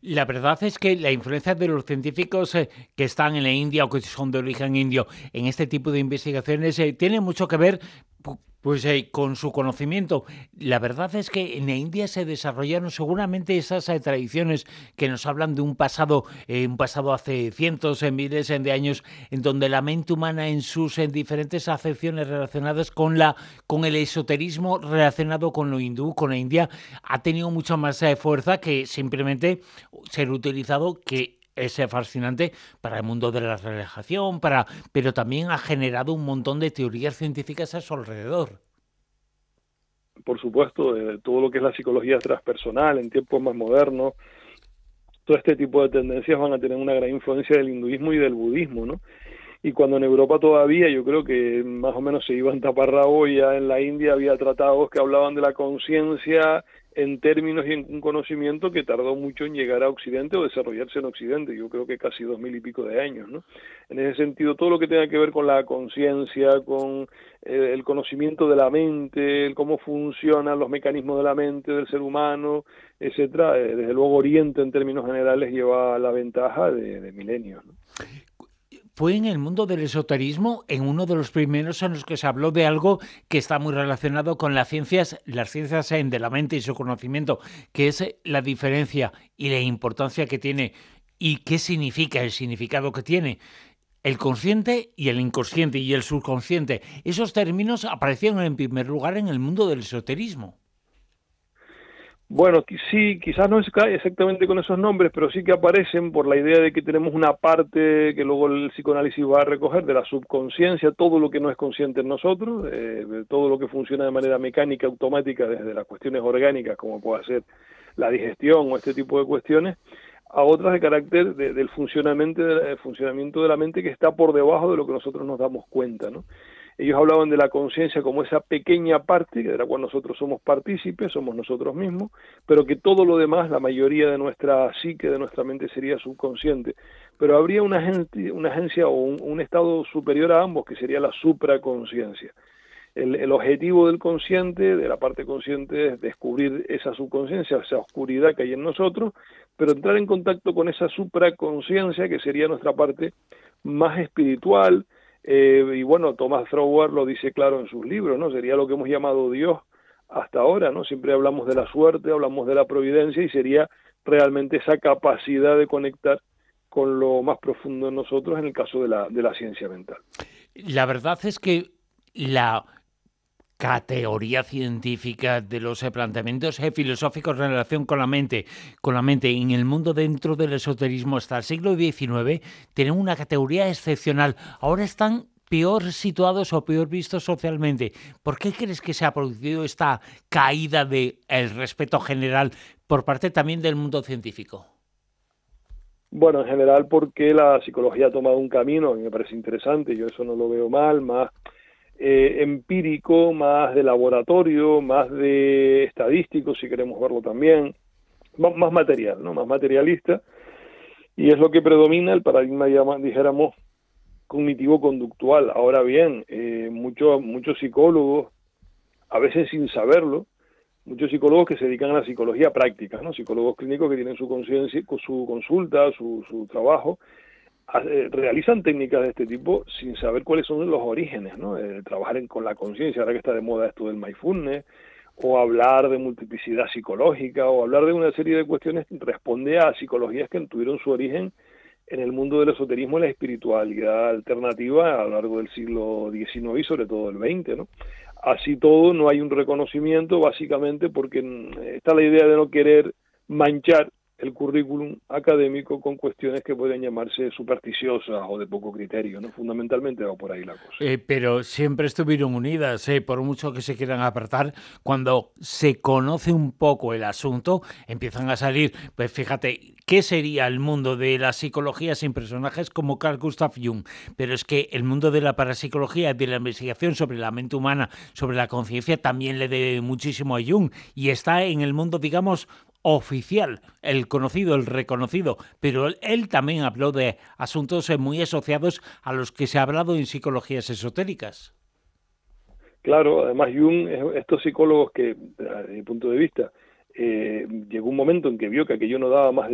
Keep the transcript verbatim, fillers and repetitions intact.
La verdad es que la influencia de los científicos eh, que están en la India o que son de origen indio en este tipo de investigaciones eh, tiene mucho que ver pu- pues eh, con su conocimiento. La verdad es que en la India se desarrollaron seguramente esas eh, tradiciones que nos hablan de un pasado, eh, un pasado hace cientos, eh, miles eh, de años, en donde la mente humana en sus eh, diferentes acepciones relacionadas con la con el esoterismo relacionado con lo hindú, con la India, ha tenido mucha más eh, fuerza que simplemente ser utilizado, que es eh, fascinante para el mundo de la relajación, para, pero también ha generado un montón de teorías científicas a su alrededor. Por supuesto, de todo lo que es la psicología transpersonal en tiempos más modernos, todo este tipo de tendencias van a tener una gran influencia del hinduismo y del budismo, ¿no? Y cuando en Europa todavía, yo creo que más o menos se iban taparrabo, ya en la India había tratados que hablaban de la conciencia en términos y en un conocimiento que tardó mucho en llegar a Occidente o desarrollarse en Occidente, yo creo que casi dos mil y pico de años, ¿no? En ese sentido, todo lo que tenga que ver con la conciencia, con eh, el conocimiento de la mente, el cómo funcionan los mecanismos de la mente del ser humano, etcétera, eh, desde luego Oriente en términos generales lleva la ventaja de, de milenios, ¿no? Fue en el mundo del esoterismo, en uno de los primeros en los que se habló de algo que está muy relacionado con las ciencias, las ciencias eh, de la mente y su conocimiento, que es eh, la diferencia y la importancia que tiene y qué significa, el significado que tiene el consciente y el inconsciente y el subconsciente. Esos términos aparecieron en primer lugar en el mundo del esoterismo. Bueno, qui- sí, quizás no es ca- exactamente con esos nombres, pero sí que aparecen por la idea de que tenemos una parte que luego el psicoanálisis va a recoger de la subconsciencia, todo lo que no es consciente en nosotros, eh, de todo lo que funciona de manera mecánica, automática, desde las cuestiones orgánicas, como puede ser la digestión o este tipo de cuestiones, a otras de carácter de- del funcionamiento de, la- funcionamiento de la mente que está por debajo de lo que nosotros nos damos cuenta, ¿no? Ellos hablaban de la conciencia como esa pequeña parte de la cual nosotros somos partícipes, somos nosotros mismos, pero que todo lo demás, la mayoría de nuestra psique, de nuestra mente, sería subconsciente. Pero habría una, agencia, una agencia o un, un estado superior a ambos, que sería la supraconciencia. El, el objetivo del consciente, de la parte consciente, es descubrir esa subconsciencia, esa oscuridad que hay en nosotros, pero entrar en contacto con esa supraconciencia, que sería nuestra parte más espiritual. Eh, y bueno, Thomas Troward lo dice claro en sus libros, ¿no? Sería lo que hemos llamado Dios hasta ahora, ¿no? Siempre hablamos de la suerte, hablamos de la providencia, y sería realmente esa capacidad de conectar con lo más profundo en nosotros en el caso de la, de la ciencia mental. La verdad es que la categoría científica de los eh, planteamientos eh, filosóficos en relación con la mente, con la mente en el mundo dentro del esoterismo hasta el siglo diecinueve, tienen una categoría excepcional. Ahora están peor situados o peor vistos socialmente. ¿Por qué crees que se ha producido esta caída del respeto general por parte también del mundo científico? Bueno, en general porque la psicología ha tomado un camino, a mí me parece interesante, yo eso no lo veo mal, más eh, empírico, más de laboratorio, más de estadístico, si queremos verlo también, más, más material, ¿no? Más materialista, y es lo que predomina el paradigma, llama- dijéramos, cognitivo-conductual. Ahora bien, eh, muchos muchos psicólogos, a veces sin saberlo, muchos psicólogos que se dedican a la psicología práctica, ¿no? Psicólogos clínicos que tienen su conciencia, su consulta, su, su trabajo, eh, realizan técnicas de este tipo sin saber cuáles son los orígenes, ¿no? Eh, trabajar en, con la conciencia, ahora que está de moda esto del mindfulness, o hablar de multiplicidad psicológica, o hablar de una serie de cuestiones, responde a psicologías que tuvieron su origen en el mundo del esoterismo y la espiritualidad alternativa a lo largo del siglo diecinueve y sobre todo del veinte, ¿no? Así todo, no hay un reconocimiento, básicamente porque está la idea de no querer manchar el currículum académico con cuestiones que pueden llamarse supersticiosas o de poco criterio, ¿no? Fundamentalmente va por ahí la cosa. Eh, pero siempre estuvieron unidas, eh, por mucho que se quieran apartar, cuando se conoce un poco el asunto, empiezan a salir, pues fíjate, ¿qué sería el mundo de la psicología sin personajes como Carl Gustav Jung? Pero es que el mundo de la parapsicología, de la investigación sobre la mente humana, sobre la conciencia, también le debe muchísimo a Jung, y está en el mundo, digamos, oficial, el conocido, el reconocido, pero él, él también habló de asuntos eh, muy asociados a los que se ha hablado en psicologías esotéricas. Claro, además Jung, estos psicólogos que, desde mi punto de vista, eh, llegó un momento en que vio que aquello no daba más